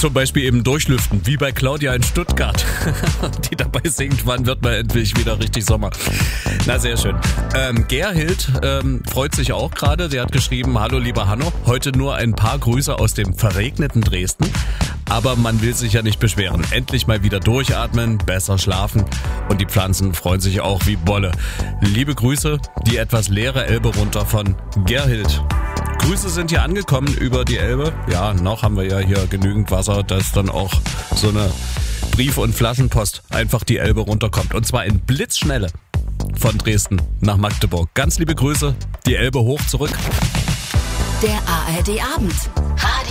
Zum Beispiel eben durchlüften, wie bei Claudia in Stuttgart, die dabei singt, wann wird mal endlich wieder richtig Sommer. Na, sehr schön. Gerhild freut sich auch gerade. Sie hat geschrieben, hallo lieber Hanno, heute nur ein paar Grüße aus dem verregneten Dresden. Aber man will sich ja nicht beschweren. Endlich mal wieder durchatmen, besser schlafen und die Pflanzen freuen sich auch wie Bolle. Liebe Grüße, die etwas leere Elbe runter von Gerhild. Grüße sind hier angekommen über die Elbe. Ja, noch haben wir ja hier genügend Wasser, dass dann auch so eine Brief- und Flaschenpost einfach die Elbe runterkommt. Und zwar in Blitzschnelle von Dresden nach Magdeburg. Ganz liebe Grüße, die Elbe hoch zurück. Der ARD Abend.